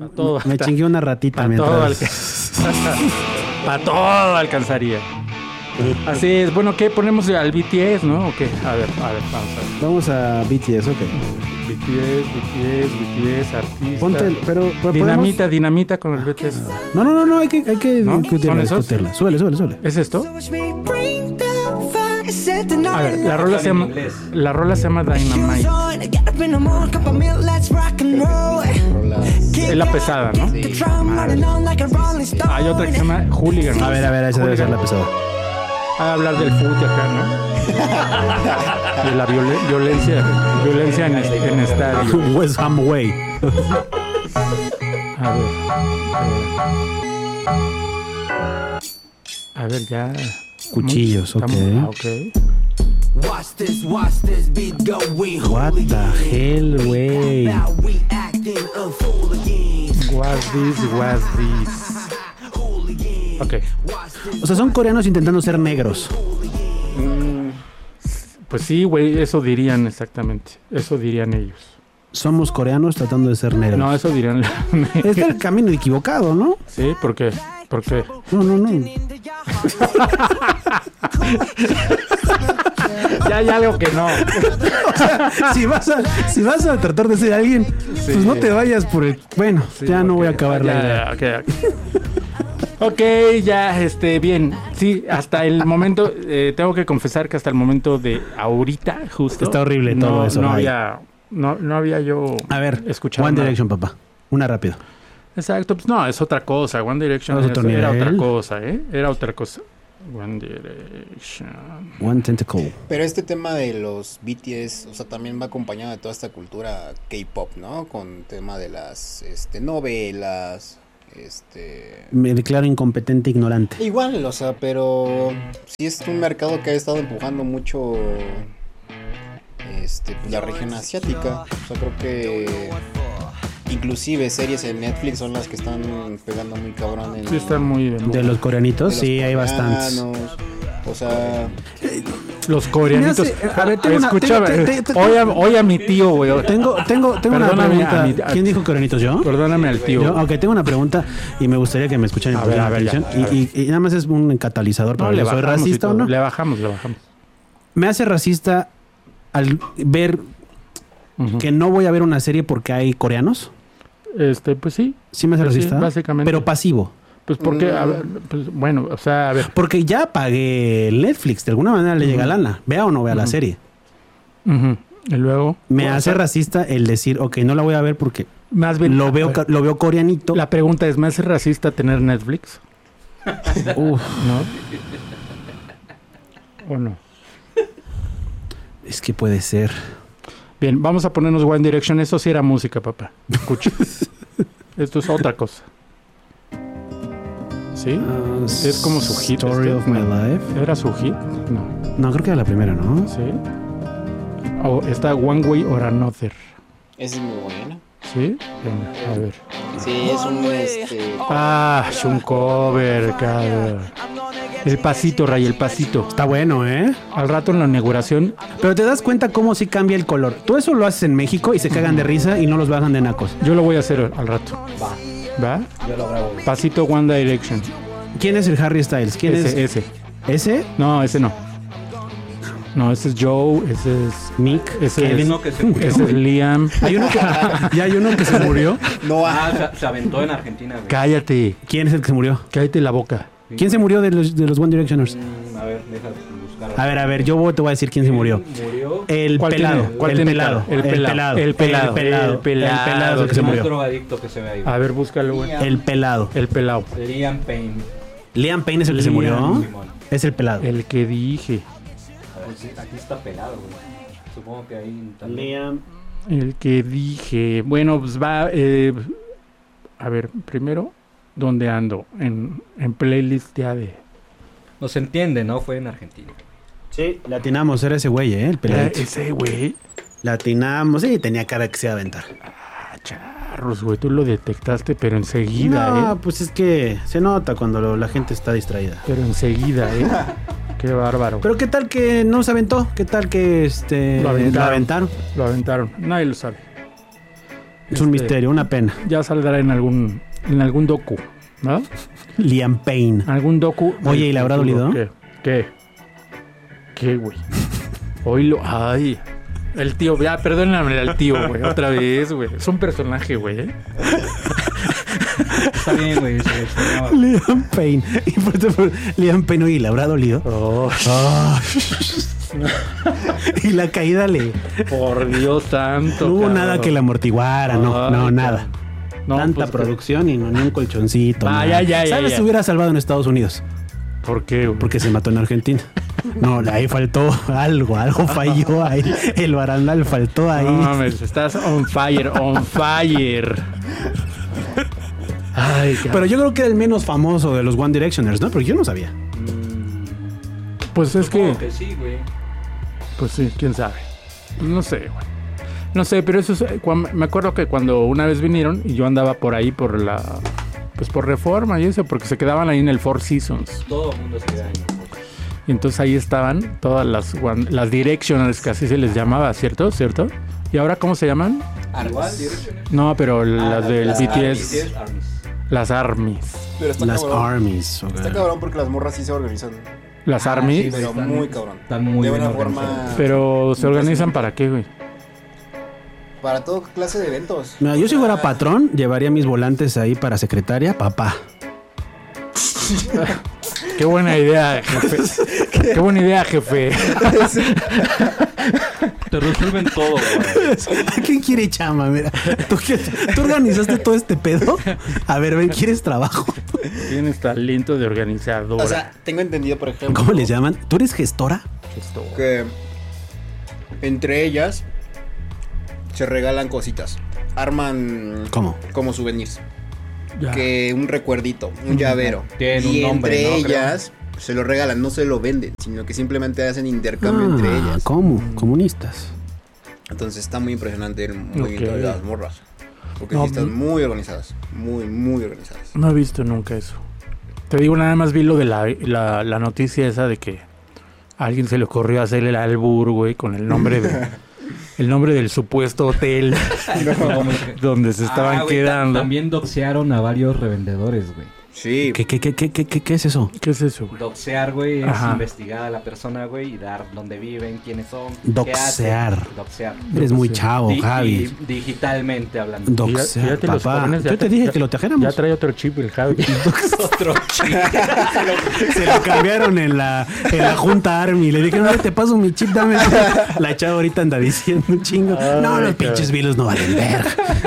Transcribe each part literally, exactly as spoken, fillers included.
Pa todo, me ta, chingué una ratita para mientras. todo, alca- para todo alcanzaría. Así es. Bueno, ¿qué? Ponemos al B T S, ¿no? ¿O qué? A ver, a ver, vamos a ver. Vamos a B T S, ok. B T S, B T S, B T S, artista. Ponte, el- pero, pero Dinamita, podemos- dinamita con el B T S. No, no, no, no, hay que, hay que ¿No? discutirla, ¿Son esos? discutirla. Súbele, súbele, súbele. ¿Es esto? A ver, la rola se llama, la rola se llama Dynamite. Es la pesada, ¿no? Hay otra que se llama Hooligan. A ver, a ver, esa debe ser la pesada. A hablar del fútbol acá, ¿no? De la violen- violencia, violencia en, est- en estadio. West Ham Way. A ver, a ver, a ver ya. Cuchillos, ok. Estamos- ah, ok. What the hell, güey. What's this, what's this? Ok. O sea, son coreanos intentando ser negros. Pues sí, güey, eso dirían exactamente. Eso dirían ellos. Somos coreanos tratando de ser negros. No, eso dirían. Es el camino equivocado, ¿no? Sí, ¿por qué? ¿Por qué? No, no, no. Ya hay algo que no. O sea, si vas a, si vas a tratar de ser alguien, Sí. pues no te vayas por el. Bueno, Sí, ya no ok, voy a acabar la ya, idea. ya, ok, ok. Ok, ya, este, bien. Sí, hasta el momento, eh, tengo que confesar que hasta el momento de ahorita, justo. Está horrible todo no, eso, No ay. había, no, no había yo A ver, escuchado One nada. Direction, papá. Una rápido. Exacto, pues no, es otra cosa. One Direction Es es- otro era nivel. otra cosa, ¿eh? Era otra cosa. One Direction. One Tentacle. Pero este tema de los B T S, o sea, también va acompañado de toda esta cultura K-pop, ¿no? Con tema de las este, novelas, este... Me declaro incompetente, ignorante. Igual, o sea, pero sí es un mercado que ha estado empujando mucho este, pues, la región asiática. O sea, creo que inclusive series en Netflix son las que están pegando muy cabrón en... Sí, está muy de moda. De los coreanitos, de los sí, hay bastantes. coreanos. O sea, Los coreanitos. Me hace- a ver, tengo una- Escucha, tengo- te- te- te- oye, a- oye a mi tío, güey. Tengo, tengo, tengo una Perdóname, pregunta. a mi- ¿Quién dijo coreanitos? ¿Yo? Perdóname al tío. Yo, ok, tengo una pregunta y me gustaría que me escucharan A y ver, pusieran a ver, ya, atención. a ver. Y, y- y nada más es un catalizador para No, ver le si soy bajamos y racista o todo. no. Le bajamos, le bajamos. Me hace racista al ver Ujú. que no voy a ver una serie porque hay coreanos. Este, pues sí. Sí me hace Pues sí, racista. básicamente. Pero pasivo. Pues porque, Mm. a ver, pues, bueno, o sea, a ver. Porque ya pagué el Netflix. De alguna manera le llega lana. Vea o no vea la Ujú. serie. Ujú. Y luego. Me o hace sea, racista el decir, ok, no la voy a ver porque Más bien. lo a veo, ver, ca- lo veo coreanito. La pregunta es: ¿me hace racista tener Netflix? Uf, ¿No? ¿O no? es que puede ser. Bien, vamos a ponernos One Direction. Eso sí era música, papá. Escucha. Esto es otra cosa. ¿Sí? Uh, Es como su hit, Story este. of my life. ¿Era su hit? No. No, creo que era la primera, ¿no? ¿Sí? O está One Way or Another. esa es muy buena. ¿Sí? Venga, a ver. Sí, es un este... Ah, es un cover, cabrón. El pasito, Ray, el pasito. Está bueno, ¿eh? Al rato en la inauguración. Pero te das cuenta cómo sí cambia el color. Tú eso lo haces en México y se cagan de risa y no los bajan de nacos. Yo lo voy a hacer al rato. Va, ¿Va? yo lo grabo. Pasito One Direction. ¿Quién es el Harry Styles? ¿Quién Ese, es? ese. ¿Ese? No, ese no. No, ese es Joe, ese es Nick. ese Kevin. es, Uno que se murió. ese es Liam. Hay uno que, ya hay uno que se murió. No, ah, Ah, se, se aventó en Argentina, güey. Cállate, ¿Quién es el que se murió? cállate la boca. ¿Quién se murió de los, de los One Directioners? Mm, a ver, deja buscar. A ver, a ver, yo voy- te voy a decir quién se murió. Murió. El ¿Cuál pelado. tiene? ¿Cuál el, tiene pelado cara? El pelado. El El pelado. pelado. El pelado. El pelado que se el más murió. drogadicto que se ve ahí. A ver, búscalo, güey. El pelado. El pelado. Liam Payne. Liam Payne es el que se Liam. murió. Simón. Es el pelado. El que dije. A ver, sí, aquí está pelado, güey. Supongo que ahí también. Liam. El que dije. Bueno, pues va. eh, a ver, primero, ¿dónde ando? En, en playlist ya de. No se entiende, ¿no? Fue en Argentina. Sí, latinamos, era ese güey, ¿eh? El peladito. Ese güey. Latinamos, sí, tenía cara que se iba a aventar. Ah, charros, güey. Tú lo detectaste, pero enseguida, No, ¿eh? pues es que se nota cuando lo- la gente está distraída. Pero enseguida, ¿eh? Qué bárbaro. Pero qué tal que no se aventó, qué tal que este Lo aventaron. lo aventaron. Lo aventaron. Nadie lo sabe. Es un Este, misterio, una pena. Ya saldrá en algún en algún docu, ¿no? Liam Payne. Algún docu. Oye, ¿y le habrá dolido? ¿Qué? ¿Qué? ¿Qué, güey? Oílo. Ay. El tío, ya, perdóname al tío, güey. Otra vez, güey. Es un personaje, güey. ¿eh? Está bien, güey. Se le extrañaba. Liam Payne. Y por eso, Liam Payne, oye, ¿le habrá dolido? Oh, Ah. Y la caída le... por Dios santo. No hubo cabrón. nada que la amortiguara, no, Ay, no, cabrón. nada. No, Tanta pues, producción y no, ni un colchoncito. Va, nada. ya, ya, ya, ¿Sabes? ya. Se hubiera salvado en Estados Unidos. ¿Por qué, güey? Porque se mató en Argentina. No, ahí faltó algo, algo falló ahí. El barandal faltó ahí. No mames, estás on fire, on fire. Ay, cabrón. Pero yo creo que era el menos famoso de los One Directioners, ¿no? Porque yo no sabía. Pues es que, Supongo que sí, güey. pues sí, quién sabe. No sé, güey. No sé, pero eso es, cuan- me acuerdo que cuando una vez vinieron y yo andaba por ahí por la, pues por Reforma y eso, porque se quedaban ahí en el Four Seasons. Todo el mundo se queda ahí. Y entonces ahí estaban todas las, One- las Directioners, que así se les llamaba, ¿cierto? ¿Cierto? ¿Y ahora cómo se llaman? Igual, Directioners. No, pero las Ah, del las B T Armies, S, sí, Armies. las ARMYs. Pero está Las cabrón. Armies. ok. Está cabrón porque las morras sí se organizan. Las Ah, ARMYs. sí, Pero Están- muy cabrón. están muy de bien una organizadas. forma. Pero se organizan para qué, güey. Para toda clase de eventos. Mira, yo si fuera Ah, patrón, llevaría mis volantes ahí para secretaria, papá. Qué buena idea, jefe. Qué buena idea, jefe. Te resuelven todo, güey. ¿A quién quiere chama? Mira, ¿tú, qué- tú organizaste todo este pedo. A ver, ven, ¿quieres trabajo? Tienes talento de organizadora. O sea, tengo entendido, por ejemplo. ¿Cómo les llaman? ¿Tú eres gestora? Esto. Que entre ellas se regalan cositas. Arman ¿Cómo? como souvenirs. Ya. Que un recuerdito, un llavero. Tienen y un nombre, entre ¿no? Creo. ellas se lo regalan, no se lo venden, sino que simplemente hacen intercambio entre Ah, ellas. ¿cómo? Comunistas. Entonces está muy impresionante el movimiento Ok. de las morras. Porque No, sí están mm. muy organizadas. Muy, muy organizadas. No he visto nunca eso. Te digo, nada más vi lo de la, la, la noticia esa de que a alguien se le ocurrió hacer el albur, güey, con el nombre de, el nombre del supuesto hotel donde se estaban Ah, güey, ta- quedando. También doxearon a varios revendedores, güey. Sí. ¿Qué, qué, qué, qué, qué, qué, qué es eso? ¿Qué es eso, güey? Doxear, güey, es Ajá. investigar a la persona, güey, y dar dónde viven, quiénes son. qué Doxear. hacen. Doxear. Eres muy sé. chavo, Di- Javi. di- digitalmente hablando. Doxear, Fíjate, los papá. jóvenes ya Yo te tra- dije ya- que lo trajéramos. Ya trae otro chip el Javi. Otro chico. Se lo cambiaron en la, en la junta Army. Le dijeron, "Oye, te paso mi chip, dame. La chava ahorita anda diciendo un chingo. Ay, no, los cabrón. pinches virus no valen verga.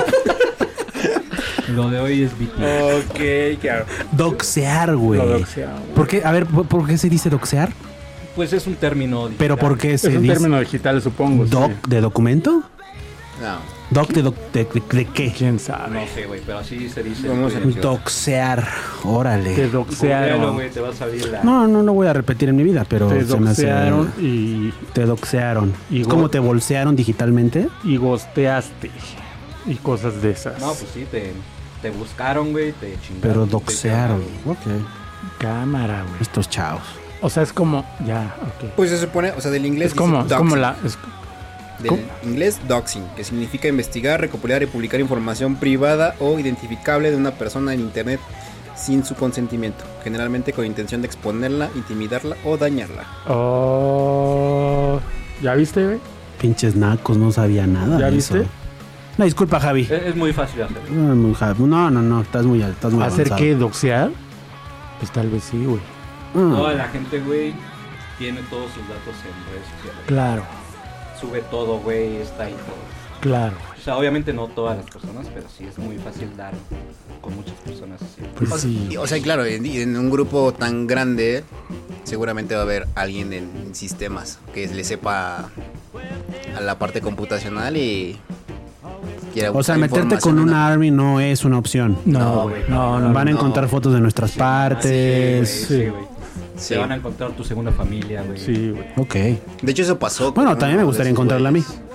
Lo de hoy es B T S. Ok, claro. Doxear, güey. Lo doxearon, güey. ¿Por qué? A ver, ¿por, por qué se dice doxear? Pues es un término digital. ¿Pero por qué Es se un dice término digital, supongo. doc sí. de documento? No. ¿Doc de, doc- de, de- de qué? ¿Quién sabe? No sé, güey, pero así se dice. Vamos a- güey. Doxear. Te Órale. Googlealo, doxearon. güey, te va a salir la... No, no lo voy a repetir en mi vida, pero Te se me hace- doxearon y, Te doxearon. Y ¿Es como go- te bolsearon digitalmente? y gosteaste. Y cosas de esas. No, pues sí, te, te buscaron, güey, te chingaron. Pero te doxearon. hicieron- Ok. Cámara, güey. Estos chavos. O sea, es como. Ya, ok. Pues se supone, o sea, del inglés. Es como, dice es como doxing. la. es- Del ¿cómo? inglés doxing, que significa investigar, recopilar y publicar información privada o identificable de una persona en internet sin su consentimiento, generalmente con intención de exponerla, intimidarla o dañarla. Oh. ¿Ya viste, güey? Pinches nacos, no sabía nada. ¿Ya de viste? eso. No, disculpa, Javi. Es, es muy fácil hacerlo. No, no, Javi. No, no, no, estás muy, estás muy ¿Hacer avanzado. qué? ¿Doxear? Pues tal vez sí, güey. Ah, Toda la gente, güey, tiene todos sus datos en redes sociales. Claro, Sube todo, güey, está ahí todo. claro. O sea, obviamente no todas las personas, pero sí es muy fácil dar con muchas personas así. Pues O, sí. y- o sea, claro, en, en un grupo tan grande, seguramente va a haber alguien en sistemas que le sepa a la parte computacional y quiera o sea, buscar meterte información con en una army no es una opción. No, No, güey. güey, No, no, Van a no. encontrar fotos de nuestras partes. Sí, sí. güey. Sí. Te van a encontrar tu segunda familia, güey. Sí, güey. Ok. De hecho, eso pasó. Bueno, con también me uno gustaría de esos encontrarla a mí. güeyes.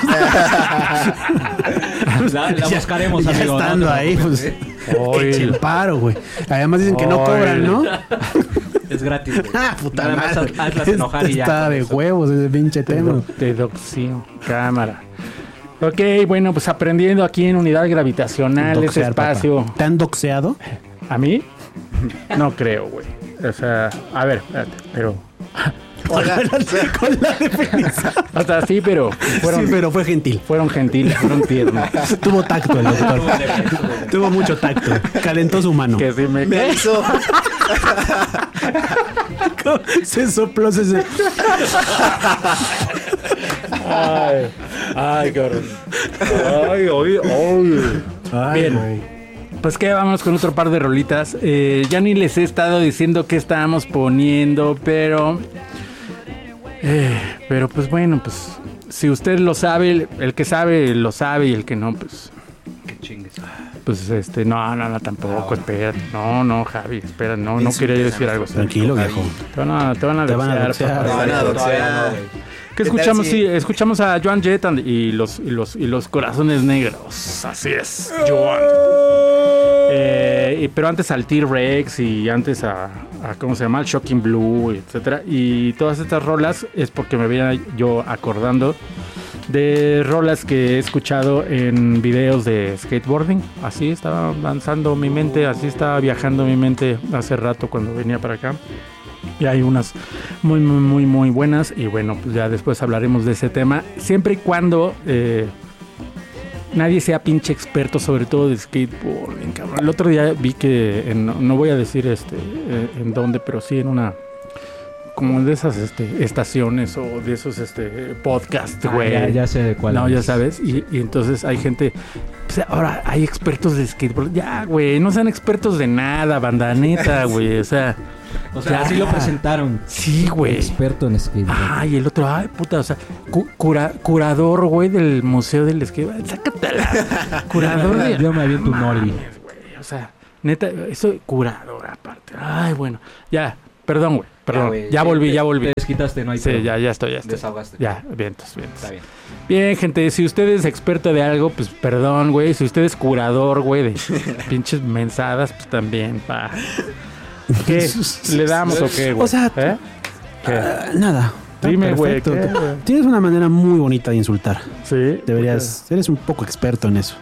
La, la Ya- buscaremos, ya amigo. no estando te ahí, preocupes, pues. ¿eh? Oye, Eche el paro, güey. Además dicen que no Oye. cobran, ¿no? Es gratis, güey. Ah, puta Nada más madre. haz- hazlas enojar y ya. Está con de eso. huevos ese pinche te, tema. do- te doxeo. Cámara. Ok, bueno, pues aprendiendo aquí en Unidad Gravitacional, ese Doxear, espacio. papá. ¿Te han doxeado? ¿A mí? No creo, güey. O sea, a ver, espérate, pero... Hola. Con la definición. O sea, sí, pero fueron, Sí, pero fue gentil. fueron gentiles, fueron tiernos. Tuvo tacto el doctor. Tuvo mucho tacto. Calentó su mano. Que sí me... Me avisó. Se sopló, se... se- Ay, ay, cabrón. Ay, ay, ay. Ay, Bien. güey. Pues que vamos con otro par de rolitas. Eh, ya ni les he estado diciendo qué estábamos poniendo, pero... eh, pero pues bueno, pues... Si usted lo sabe, el, el que sabe lo sabe y el que no, pues... Que chingues. Pues este, no, no, no, tampoco, espera. No, no, Javi, espera, no, no quería decir algo así. Tranquilo, viejo. Te van a, te van a Te van a doxear, doxear. papá. Te van a doxear. ¿Qué ¿Qué tal escuchamos? si- Sí, escuchamos a Joan Jett and- y los, y los, y los corazones negros. Así es, Joan. Eh, y- pero antes al T-Rex y antes a, a, ¿cómo se llama? Al Shocking Blue, etcétera. Y todas estas rolas es porque me venía yo acordando de rolas que he escuchado en videos de skateboarding. Así estaba avanzando mi mente, así estaba viajando mi mente hace rato cuando venía para acá. Y hay unas muy, muy, muy, muy buenas. Y bueno, pues ya después hablaremos de ese tema. Siempre y cuando eh, nadie sea pinche experto, sobre todo de skateboarding, cabrón. El otro día vi que, en- no voy a decir este eh, en dónde, pero sí en una... como de esas este, estaciones o de esos este, podcasts, Ah, güey. ya, ya sé de cuál No, es. ya sabes. Y, y entonces hay gente... Pues ahora hay expertos de skateboard. Ya, güey, no sean expertos de nada, bandaneta, güey. O sea... O sea, ya. así lo presentaron. Sí, güey. Experto en skateboard. Ay, el otro, ay, puta, o sea, cu- cura- curador, güey, del Museo del Skateboard. Sácatela. Curador de... Yo me aviento un ollie. Mames, güey, o sea, neta, eso curador aparte. Ay, bueno, ya, perdón, güey, perdón. güey, Ya sí, volví, te- ya volví. Te desquitaste, no hay Sí, pedo. ya, ya estoy, ya estoy. Desahogaste. Ya, vientos, vientos. Está bien. Bien, gente, si usted es experto de algo, pues perdón, güey. Si usted es curador, güey, de pinches mensadas, pues también, pa. ¿Qué? ¿Le damos o qué, güey? O sea, ¿Eh? ¿Qué? Ah, nada. Está Dime, güey, perfecto. ¿qué, güey? Tienes una manera muy bonita de insultar. Sí. Deberías... Eres un poco experto en eso.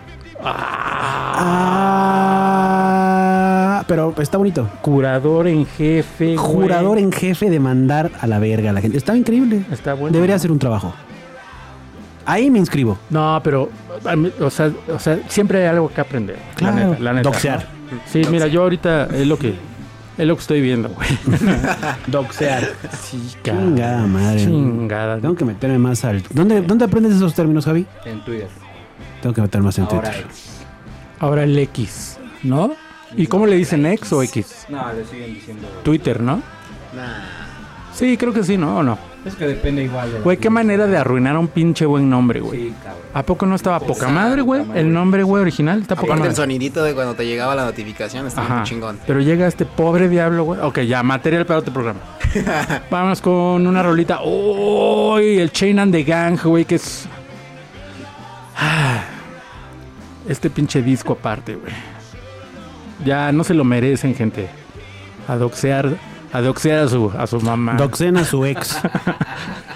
Ah, Ah, pero está bonito. curador en jefe, güey. Jurador en jefe de mandar a la verga a la gente. Está increíble. Está bueno. Debería ser un trabajo. Ahí me inscribo. No, pero, a mí, o sea, o sea, siempre hay algo que aprender. Claro. La neta, la neta. Doxear. Sí, mira, yo ahorita es lo que, es lo que estoy viendo, güey. Doxear. Sí, Chingada madre. Chingada. Tengo que meterme más al... ¿Dónde, ¿Dónde aprendes esos términos, Javi? En Twitter. Tengo que meterme más en Ahora Twitter. X. Ahora el X, ¿no? ¿Y cómo le dicen X o X? No, le siguen diciendo. Twitter, ¿no? Nah. Sí, creo que sí, ¿no? ¿O no? Es que depende igual. de- Güey, qué manera de arruinar un pinche buen nombre, güey. Sí, cabrón. ¿A poco no estaba poca Está madre, güey? poca madre. El nombre, güey, original está poca Aparte madre. el sonidito de cuando te llegaba la notificación estaba Ajá. muy chingón. Pero llega este pobre diablo, güey. Ok, ya, material para otro programa. Vamos con una rolita. ¡Uy! El Chain and the Gang, güey, que es... Ah, este pinche disco aparte, güey. Ya no se lo merecen, gente. A doxear, a doxear a su, a su mamá. Doxena a su ex.